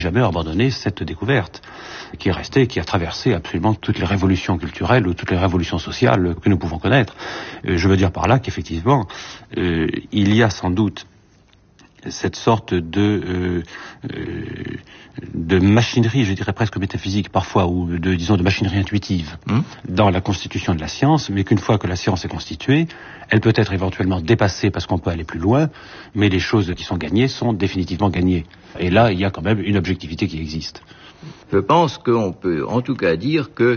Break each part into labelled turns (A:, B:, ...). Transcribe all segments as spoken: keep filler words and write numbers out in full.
A: jamais abandonné cette découverte, qui est restée, qui a traversé absolument toutes les révolutions culturelles ou toutes les révolutions sociales que nous pouvons connaître. Euh, je veux dire par là qu'effectivement, euh, il y a sans doute cette sorte de euh, euh, de machinerie, je dirais presque métaphysique parfois, ou de, disons, de machinerie intuitive mmh. dans la constitution de la science, mais qu'une fois que la science est constituée, elle peut être éventuellement dépassée parce qu'on peut aller plus loin, mais les choses qui sont gagnées sont définitivement gagnées. Et là, il y a quand même une objectivité qui existe.
B: Je pense qu'on peut en tout cas dire que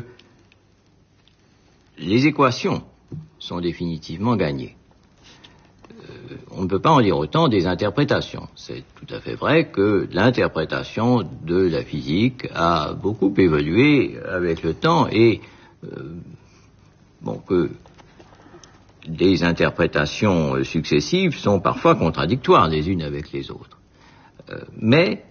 B: les équations sont définitivement gagnées. On ne peut pas en dire autant des interprétations. C'est tout à fait vrai que l'interprétation de la physique a beaucoup évolué avec le temps et euh, bon que des interprétations successives sont parfois contradictoires les unes avec les autres. Euh, mais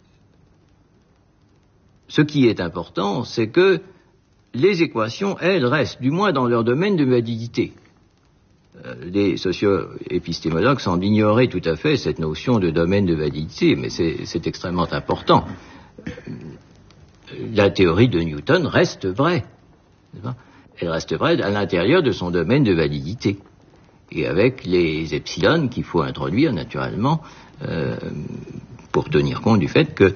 B: ce qui est important, c'est que les équations, elles, restent, du moins dans leur domaine de validité. Les socio-épistémologues semblent ignorer tout à fait cette notion de domaine de validité, mais c'est, c'est extrêmement important. La théorie de Newton reste vraie. Elle reste vraie à l'intérieur de son domaine de validité. Et avec les epsilon qu'il faut introduire, naturellement, euh, pour tenir compte du fait que,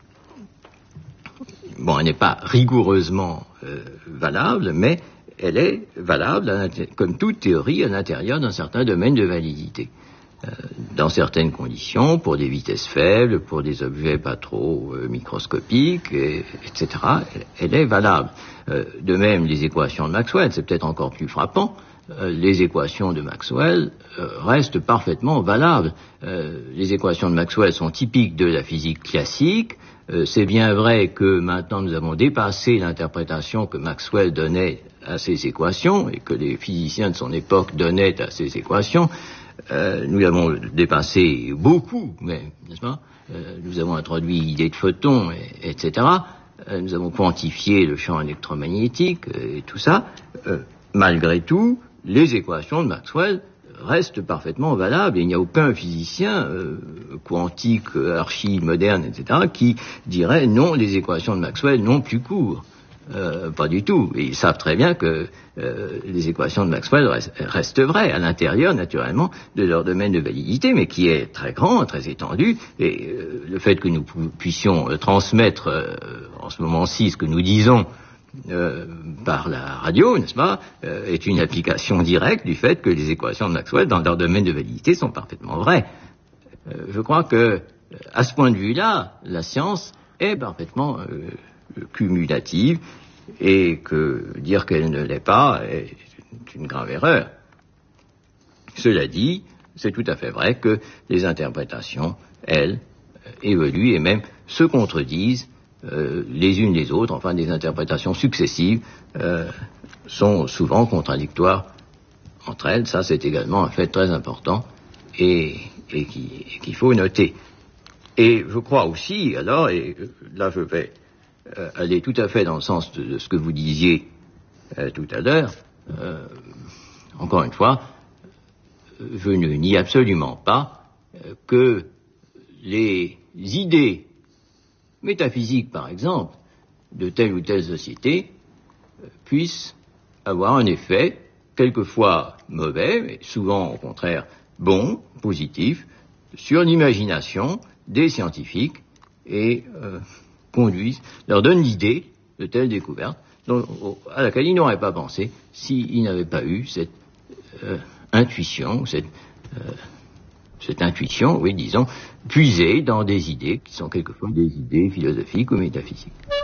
B: bon, elle n'est pas rigoureusement euh, valable, mais elle est valable, comme toute théorie, à l'intérieur d'un certain domaine de validité. Euh, dans certaines conditions, pour des vitesses faibles, pour des objets pas trop euh, microscopiques, et, etc., elle, elle est valable. Euh, de même, les équations de Maxwell, c'est peut-être encore plus frappant, euh, les équations de Maxwell euh, restent parfaitement valables. Euh, les équations de Maxwell sont typiques de la physique classique. Euh, c'est bien vrai que maintenant nous avons dépassé l'interprétation que Maxwell donnait à ces équations et que les physiciens de son époque donnaient à ces équations. Euh, nous l'avons dépassé beaucoup, mais, n'est-ce pas ? euh, Nous avons introduit l'idée de photons, et, etc. Euh, nous avons quantifié le champ électromagnétique euh, et tout ça. Euh, malgré tout, les équations de Maxwell restent parfaitement valables. Et il n'y a aucun physicien euh, quantique, archi-moderne, et cetera, qui dirait non, les équations de Maxwell n'ont plus cours. Euh, pas du tout. Et ils savent très bien que euh, les équations de Maxwell restent, restent vraies à l'intérieur, naturellement, de leur domaine de validité, mais qui est très grand, très étendu. Et euh, le fait que nous puissions euh, transmettre euh, en ce moment-ci ce que nous disons euh, par la radio, n'est-ce pas, euh, est une application directe du fait que les équations de Maxwell, dans leur domaine de validité, sont parfaitement vraies. Euh, je crois que, à ce point de vue-là, la science est parfaitement euh, cumulative, et que dire qu'elle ne l'est pas est une grave erreur. Cela dit, c'est tout à fait vrai que les interprétations, elles, évoluent et même se contredisent euh, les unes les autres, enfin des interprétations successives euh, sont souvent contradictoires entre elles. Ça, c'est également un fait très important et, et, qui, et qu'il faut noter. Et je crois aussi, alors, et là je vais Euh, aller tout à fait dans le sens de, de ce que vous disiez euh, tout à l'heure. Euh, encore une fois, je ne nie absolument pas euh, que les idées métaphysiques, par exemple, de telle ou telle société euh, puissent avoir un effet, quelquefois mauvais, mais souvent au contraire bon, positif, sur l'imagination des scientifiques et euh, conduisent, leur donnent l'idée de telle découverte dont, à laquelle ils n'auraient pas pensé s'ils n'avaient pas eu cette euh, intuition, cette, euh, cette intuition, oui, disons, puisée dans des idées qui sont quelquefois des idées philosophiques ou métaphysiques.